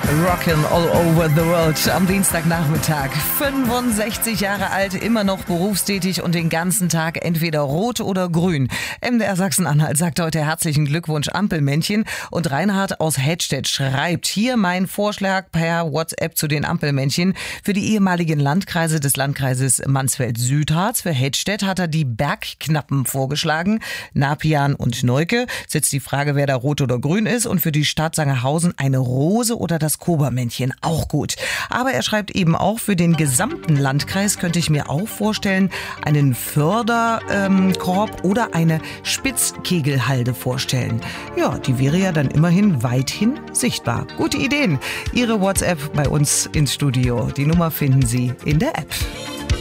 Rockin' all over the world am Dienstagnachmittag. 65 Jahre alt, immer noch berufstätig und den ganzen Tag entweder rot oder grün. MDR Sachsen-Anhalt sagt heute herzlichen Glückwunsch Ampelmännchen. Und Reinhard aus Hedstedt schreibt, hier mein Vorschlag per WhatsApp zu den Ampelmännchen. Für die ehemaligen Landkreise des Landkreises Mansfeld-Südharz, für Hedstedt hat er die Bergknappen vorgeschlagen. Napian und Neuke. Setzt die Frage, wer da rot oder grün ist. Und für die Stadt Sangerhausen eine Rose oder das Kobermännchen, auch gut. Aber er schreibt eben auch, für den gesamten Landkreis könnte ich mir auch vorstellen, einen Förderkorb oder eine Spitzkegelhalde vorstellen. Ja, die wäre ja dann immerhin weithin sichtbar. Gute Ideen. Ihre WhatsApp bei uns ins Studio. Die Nummer finden Sie in der App.